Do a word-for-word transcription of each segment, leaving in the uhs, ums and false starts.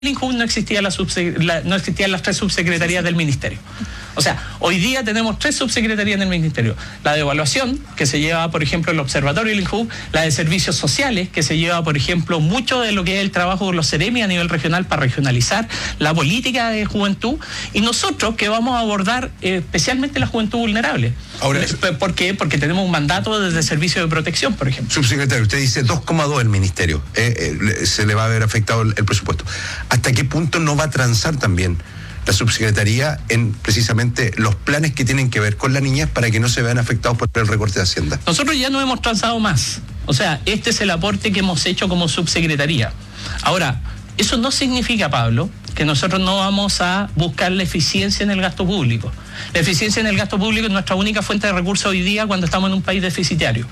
INJUV no existía la subsec- la, no existían las tres subsecretarías del ministerio. O sea, hoy día tenemos tres subsecretarías en el ministerio. La de evaluación, que se lleva, por ejemplo, el observatorio del INJUV, la de servicios sociales, que se lleva, por ejemplo, mucho de lo que es el trabajo con los CEREMI a nivel regional para regionalizar la política de juventud, y nosotros que vamos a abordar eh, especialmente la juventud vulnerable. Ahora, ¿Por qué? Porque tenemos un mandato desde servicio de protección, por ejemplo. Subsecretario, usted dice dos coma dos el ministerio, eh, eh, se le va a ver afectado el, el presupuesto. ¿Hasta qué punto no va a transar también la subsecretaría en precisamente los planes que tienen que ver con la niñez para que no se vean afectados por el recorte de Hacienda? Nosotros ya no hemos transado más. O sea, este es el aporte que hemos hecho como subsecretaría. Ahora, eso no significa, Pablo, que nosotros no vamos a buscar la eficiencia en el gasto público. La eficiencia en el gasto público es nuestra única fuente de recursos hoy día cuando estamos en un país deficitario.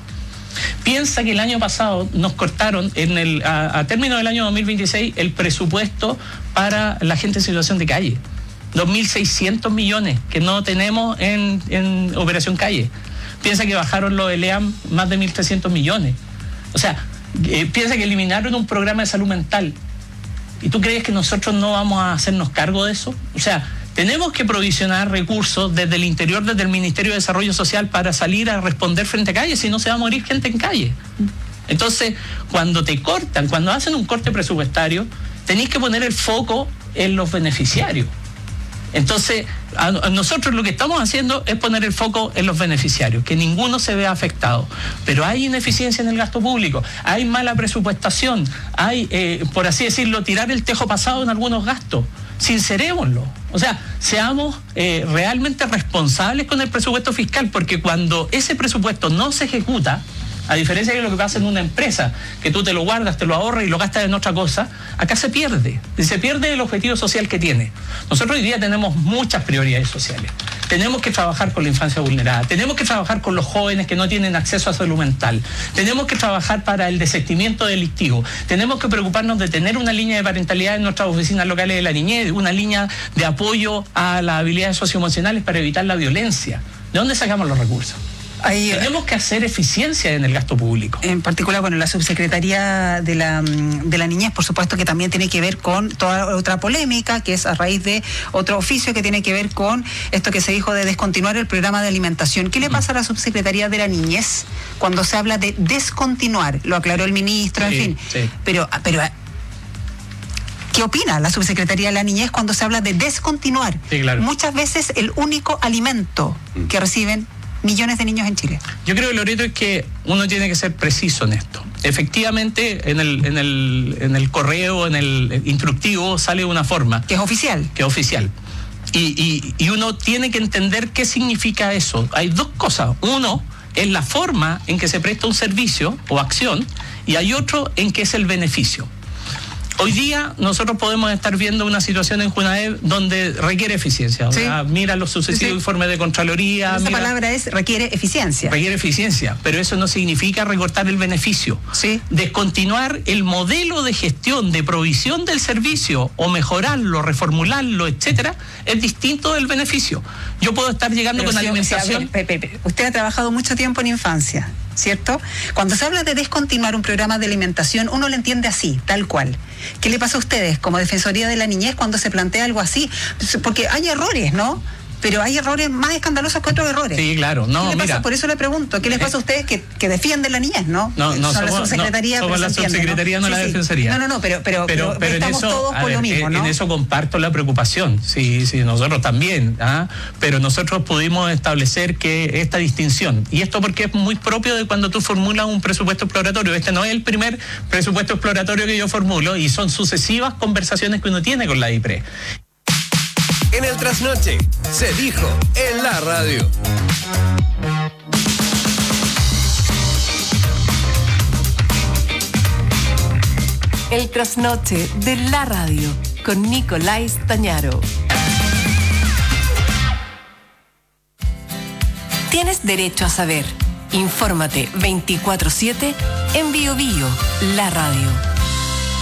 Piensa que el año pasado nos cortaron, en el, a, a término del año dos mil veintiséis, el presupuesto para la gente en situación de calle. dos mil seiscientos millones que no tenemos en, en Operación Calle. Piensa que bajaron los L E A M más de mil trescientos millones. O sea, eh, piensa que eliminaron un programa de salud mental. ¿Y tú crees que nosotros no vamos a hacernos cargo de eso? O sea, tenemos que provisionar recursos desde el interior, desde el Ministerio de Desarrollo Social, para salir a responder frente a calle, si no se va a morir gente en calle. Entonces, cuando te cortan, cuando hacen un corte presupuestario, tenéis que poner el foco en los beneficiarios. Entonces, a, a nosotros lo que estamos haciendo es poner el foco en los beneficiarios, que ninguno se vea afectado. Pero hay ineficiencia en el gasto público, hay mala presupuestación, hay, eh, por así decirlo, tirar el tejo pasado en algunos gastos. Sincerémoslo. O sea, seamos eh, realmente responsables con el presupuesto fiscal, porque cuando ese presupuesto no se ejecuta, a diferencia de lo que pasa en una empresa, que tú te lo guardas, te lo ahorras y lo gastas en otra cosa, acá se pierde. Y se pierde el objetivo social que tiene. Nosotros hoy día tenemos muchas prioridades sociales. Tenemos que trabajar con la infancia vulnerada, tenemos que trabajar con los jóvenes que no tienen acceso a salud mental, tenemos que trabajar para el desistimiento delictivo, tenemos que preocuparnos de tener una línea de parentalidad en nuestras oficinas locales de la niñez, una línea de apoyo a las habilidades socioemocionales para evitar la violencia. ¿De dónde sacamos los recursos? Ahí, tenemos que hacer eficiencia en el gasto público. En particular, bueno, la subsecretaría de la, de la niñez, por supuesto que también tiene que ver con toda otra polémica, que es a raíz de otro oficio que tiene que ver con esto que se dijo de descontinuar el programa de alimentación. ¿Qué le pasa a la subsecretaría de la niñez cuando se habla de descontinuar? Lo aclaró el ministro, en sí, fin. Sí. Pero, pero ¿qué opina la subsecretaría de la niñez cuando se habla de descontinuar? Sí, claro. Muchas veces el único alimento que reciben millones de niños en Chile. Yo creo, Loreto, es que uno tiene que ser preciso en esto. Efectivamente, en el, en el, en el correo, en el instructivo, sale de una forma. Que es oficial. Que es oficial. Y, y, y uno tiene que entender qué significa eso. Hay dos cosas. Uno es la forma en que se presta un servicio o acción, y hay otro en que es el beneficio. Hoy día nosotros podemos estar viendo una situación en Junaed donde requiere eficiencia. O sea, sí. Mira los sucesivos sí, sí. informes de Contraloría. Esa mira, palabra es requiere eficiencia. Requiere eficiencia, pero eso no significa recortar el beneficio. Sí. Descontinuar el modelo de gestión, de provisión del servicio, o mejorarlo, reformularlo, etcétera, es distinto del beneficio. Yo puedo estar llegando pero con si, alimentación. O sea, Pepe, usted ha trabajado mucho tiempo en infancia, ¿cierto? Cuando se habla de descontinuar un programa de alimentación, uno lo entiende así, tal cual. ¿Qué le pasa a ustedes como Defensoría de la Niñez cuando se plantea algo así? Porque hay errores, ¿no? Pero hay errores más escandalosos que otros errores. Sí, claro. No, ¿Qué le pasa? Mira, Por eso le pregunto, ¿qué les pasa a ustedes que, que defienden la niñez, no? No, no, Son somos, la subsecretaría, no, somos la subsecretaría, no, no sí, la sí. defensoría. No, no, no, pero, pero, pero, pero, pero estamos en eso, todos por ver, lo mismo, en, ¿no? En eso comparto la preocupación, sí, sí, nosotros también, ¿ah? Pero nosotros pudimos establecer que esta distinción, y esto porque es muy propio de cuando tú formulas un presupuesto exploratorio. Este no es el primer presupuesto exploratorio que yo formulo, y son sucesivas conversaciones que uno tiene con la I P R E. En el Trasnoche se dijo en la radio. El Trasnoche de la radio con Nicolás Tañaro. Tienes derecho a saber. Infórmate veinticuatro siete en Bio Bio, la radio.